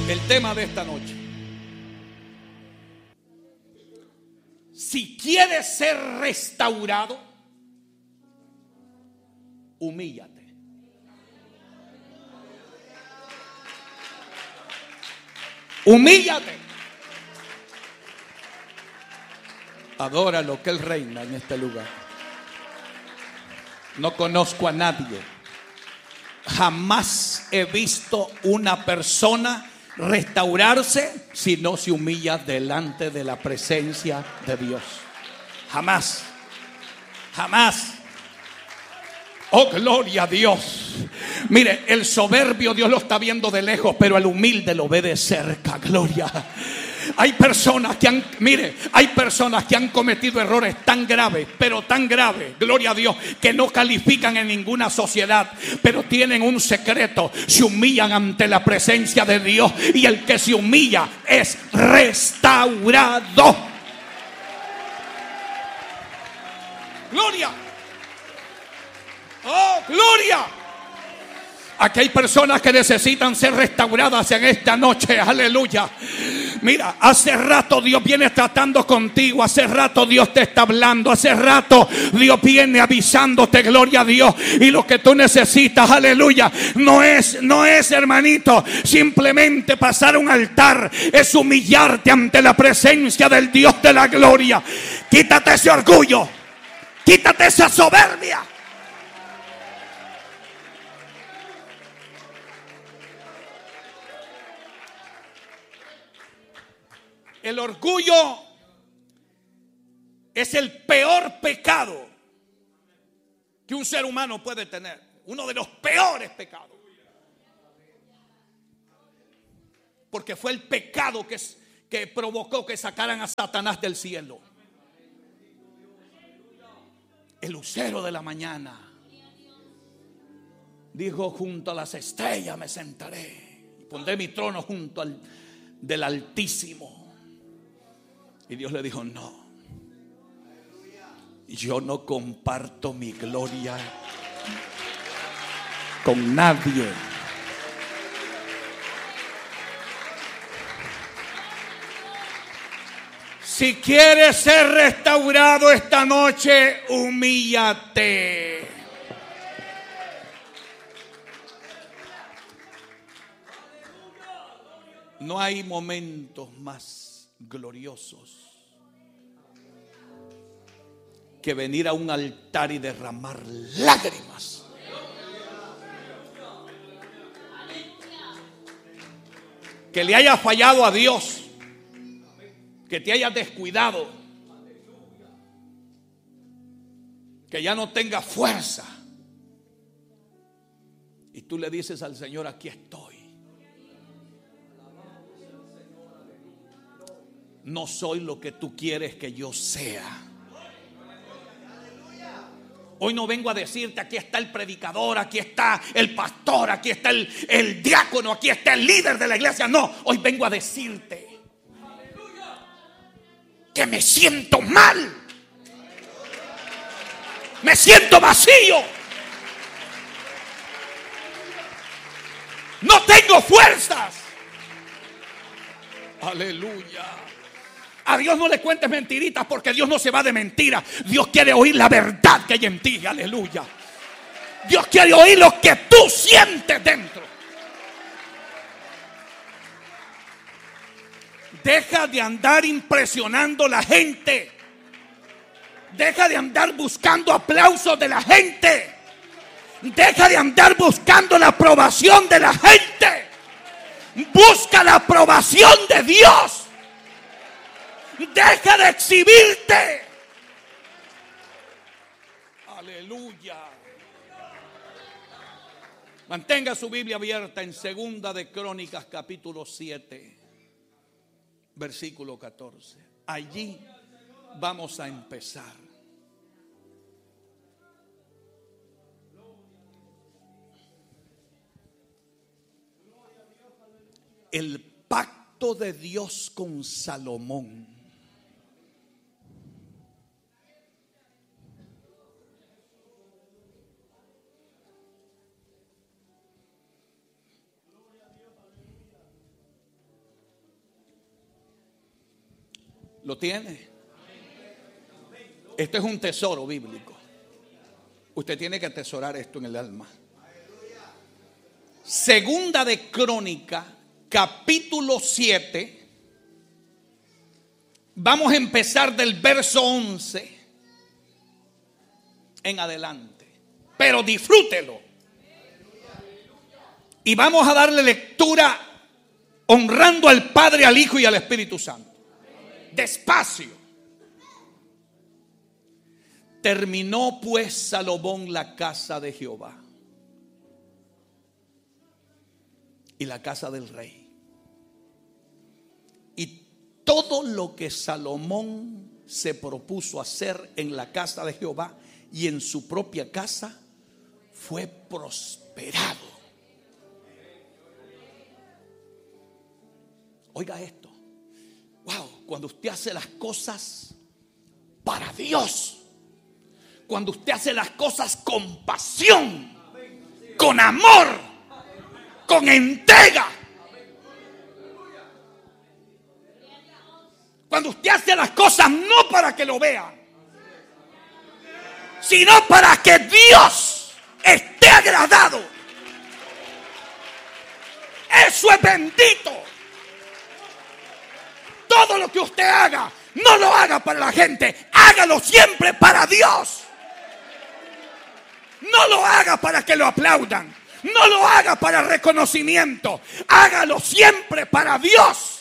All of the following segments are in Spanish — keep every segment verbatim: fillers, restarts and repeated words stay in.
El tema de esta noche: si quieres ser restaurado, humíllate. Humíllate. Adora lo que Él reina en este lugar. No conozco a nadie. Jamás he visto una persona restaurarse si no se humilla delante de la presencia de Dios. Jamás. Jamás. Oh, gloria a Dios. Mire, el soberbio Dios lo está viendo de lejos, pero el humilde lo ve de cerca. Gloria. Hay personas que han, mire, hay personas que han cometido errores tan graves, pero tan graves, gloria a Dios, que no califican en ninguna sociedad, pero tienen un secreto: se humillan ante la presencia de Dios, y el que se humilla es restaurado. Gloria. Oh, gloria. Aquí hay personas que necesitan ser restauradas en esta noche. Aleluya. Mira, hace rato Dios viene tratando contigo. Hace rato Dios te está hablando. Hace rato Dios viene avisándote, gloria a Dios. Y lo que tú necesitas, aleluya, no es, no es, hermanito, simplemente pasar un altar. Es humillarte ante la presencia del Dios de la gloria. Quítate ese orgullo. Quítate esa soberbia. El orgullo es el peor pecado que un ser humano puede tener. Uno de los peores pecados. Porque fue el pecado que, que provocó que sacaran a Satanás del cielo. El lucero de la mañana dijo: junto a las estrellas me sentaré y pondré mi trono junto al del Altísimo. Y Dios le dijo: no, yo no comparto mi gloria con nadie. Si quieres ser restaurado esta noche, humíllate. No hay momentos más gloriosos que venir a un altar y derramar lágrimas. Que le haya fallado a Dios, que te hayas descuidado, que ya no tengas fuerza, y tú le dices al Señor: aquí estoy. No soy lo que tú quieres que yo sea. Hoy no vengo a decirte: aquí está el predicador, aquí está el pastor, aquí está el, el diácono, aquí está el líder de la iglesia. No, hoy vengo a decirte que me siento mal. Me siento vacío. No tengo fuerzas. Aleluya. A Dios no le cuentes mentiritas, porque Dios no se va de mentira. Dios quiere oír la verdad que hay en ti. Aleluya. Dios quiere oír lo que tú sientes dentro. Deja de andar impresionando a la gente. Deja de andar buscando aplausos de la gente. Deja de andar buscando la aprobación de la gente. Busca la aprobación de Dios. Deja de exhibirte. Aleluya. Mantenga su Biblia abierta en Segunda de Crónicas, capítulo siete, versículo catorce. Allí vamos a empezar. El pacto de Dios con Salomón. ¿Lo tiene? Esto es un tesoro bíblico. Usted tiene que atesorar esto en el alma. Segunda de Crónica, capítulo siete. Vamos a empezar del verso once en adelante. Pero disfrútelo. Y vamos a darle lectura honrando al Padre, al Hijo y al Espíritu Santo. Despacio. Terminó pues Salomón la casa de Jehová y la casa del rey. Y todo lo que Salomón se propuso hacer en la casa de Jehová y en su propia casa fue prosperado. Oiga esto. Wow, cuando usted hace las cosas para Dios, cuando usted hace las cosas con pasión, con amor, con entrega, cuando usted hace las cosas no para que lo vean, sino para que Dios esté agradado, eso es bendito. Todo lo que usted haga, no lo haga para la gente, hágalo siempre para Dios. No lo haga para que lo aplaudan, no lo haga para reconocimiento, hágalo siempre para Dios.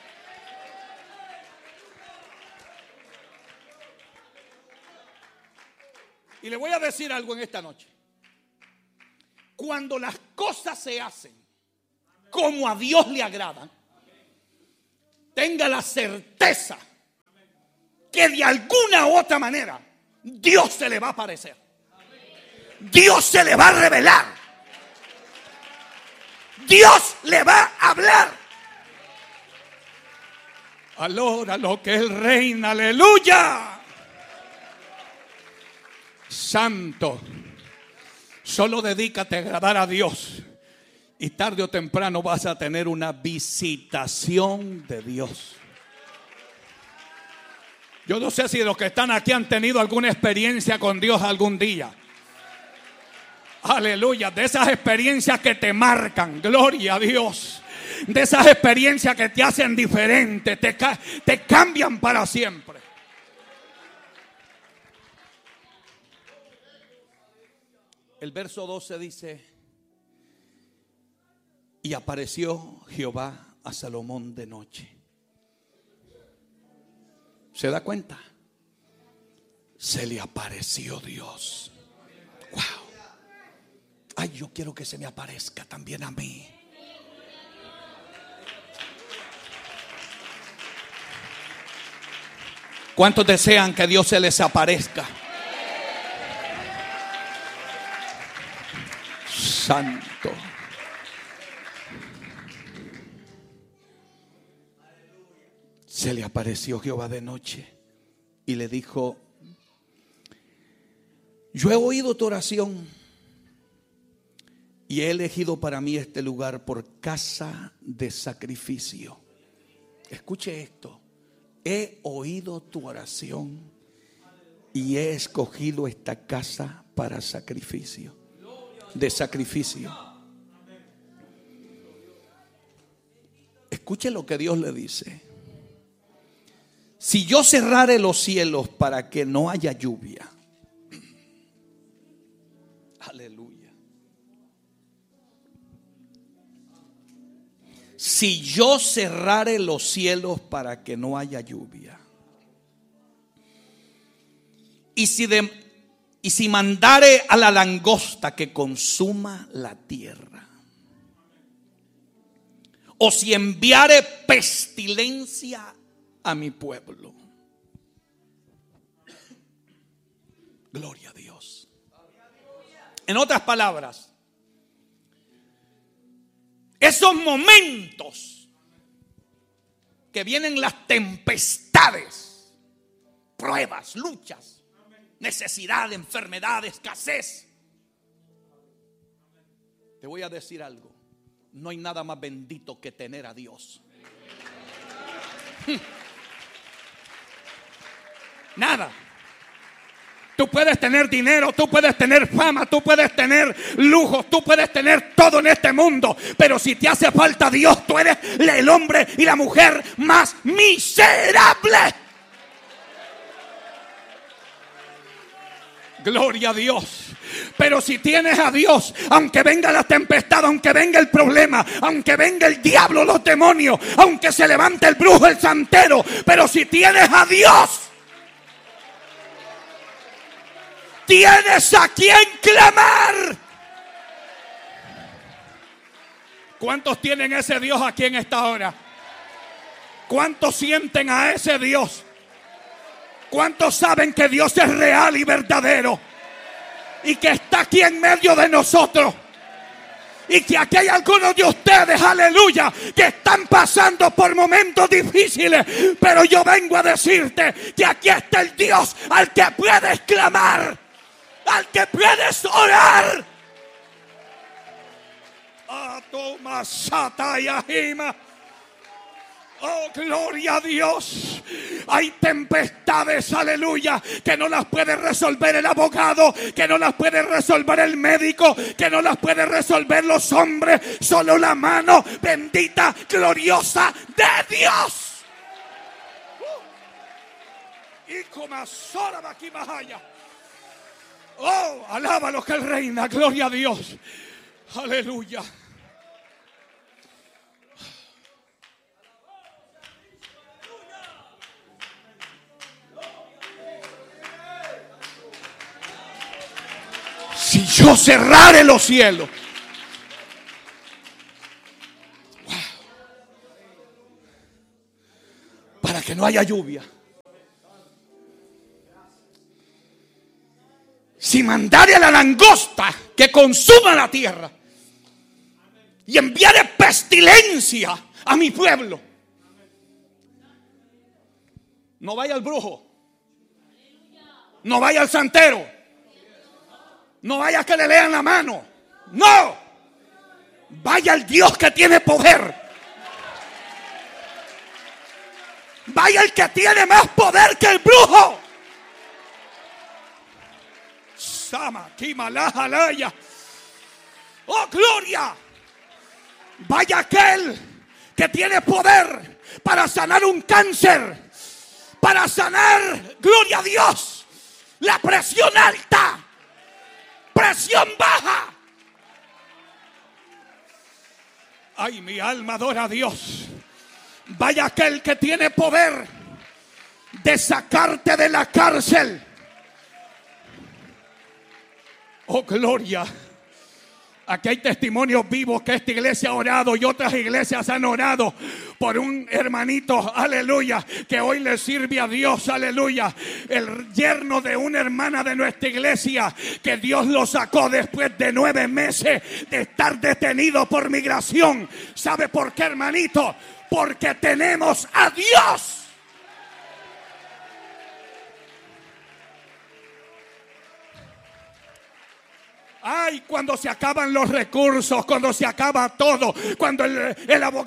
Y le voy a decir algo en esta noche. Cuando las cosas se hacen como a Dios le agradan, tenga la certeza que de alguna u otra manera Dios se le va a aparecer. Dios se le va a revelar. Dios le va a hablar. Alora lo que Él reina, aleluya. Santo, solo dedícate a agradar a Dios y tarde o temprano vas a tener una visitación de Dios. Yo no sé si los que están aquí han tenido alguna experiencia con Dios algún día. Aleluya, de esas experiencias que te marcan, gloria a Dios. De esas experiencias que te hacen diferente, te, te cambian para siempre. El verso doce dice: y apareció Jehová a Salomón de noche. ¿Se da cuenta? Se le apareció Dios. Wow. Ay, yo quiero que se me aparezca también a mí. ¿Cuántos desean que Dios se les aparezca? Santo. Se le apareció Jehová de noche y le dijo: yo he oído tu oración y he elegido para mí este lugar por casa de sacrificio. Escuche esto: he oído tu oración y he escogido esta casa para sacrificio, de sacrificio. Escuche lo que Dios le dice: si yo cerrare los cielos para que no haya lluvia, aleluya. Si yo cerrare los cielos para que no haya lluvia, y si, de, y si mandare a la langosta que consuma la tierra, o si enviare pestilencia a mi pueblo, gloria a Dios. En otras palabras, esos momentos que vienen las tempestades, pruebas, luchas, necesidad, enfermedad, escasez, te voy a decir algo: no hay nada más bendito que tener a Dios. Nada. Tú puedes tener dinero, tú puedes tener fama, tú puedes tener lujos, tú puedes tener todo en este mundo. Pero si te hace falta Dios, tú eres el hombre y la mujer más miserable. Gloria a Dios. Pero si tienes a Dios, aunque venga la tempestad, aunque venga el problema, aunque venga el diablo, los demonios, aunque se levante el brujo, el santero, pero si tienes a Dios, tienes a quien clamar. ¿Cuántos tienen ese Dios aquí en esta hora? ¿Cuántos sienten a ese Dios? ¿Cuántos saben que Dios es real y verdadero? Y que está aquí en medio de nosotros. Y que aquí hay algunos de ustedes, aleluya, que están pasando por momentos difíciles. Pero yo vengo a decirte que aquí está el Dios al que puedes clamar, al que puedes orar. Ah, toma, sataya, hima. Oh, gloria a Dios. Hay tempestades, aleluya, que no las puede resolver el abogado, que no las puede resolver el médico, que no las puede resolver los hombres. Solo la mano bendita, gloriosa de Dios. Y como sola aquí más allá. Oh, alábalo que Él reina, gloria a Dios. Aleluya. Si yo cerrare los cielos, wow, para que no haya lluvia, si mandare a la langosta que consuma la tierra y enviare pestilencia a mi pueblo, no vaya al brujo, no vaya al santero, no vaya que le lean la mano. No. Vaya el Dios que tiene poder. Vaya el que tiene más poder que el brujo. Sama, Kimalajalaya. Oh, gloria. Vaya aquel que tiene poder para sanar un cáncer. Para sanar, gloria a Dios, la presión alta. Presión baja. Ay, mi alma adora a Dios. Vaya aquel que tiene poder de sacarte de la cárcel. Oh, gloria. Aquí hay testimonios vivos que esta iglesia ha orado y otras iglesias han orado por un hermanito, aleluya, que hoy le sirve a Dios, aleluya. El yerno de una hermana de nuestra iglesia, que Dios lo sacó después de nueve meses de estar detenido por migración. ¿Sabe por qué, hermanito? Porque tenemos a Dios. Ay, cuando se acaban los recursos, cuando se acaba todo, cuando el, el abogado